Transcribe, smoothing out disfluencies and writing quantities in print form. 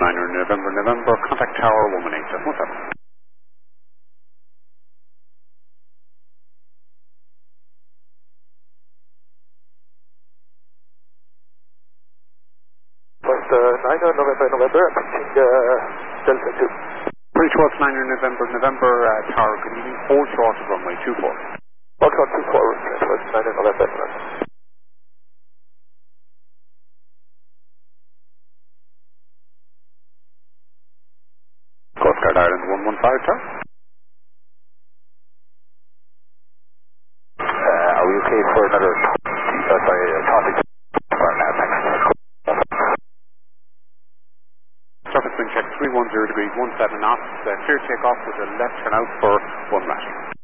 November, contact tower 118.17. Niner, November, pitching Delta 2. Pretty short, Niner, November, tower, good evening, 4 short, runway 24. Foxtrot 24, Niner, November. Coast Guard Ireland 115, sir. Are we okay for another, topic? Surface wind check 310 degrees, 17 knots, clear takeoff with a left turn out for 1 right.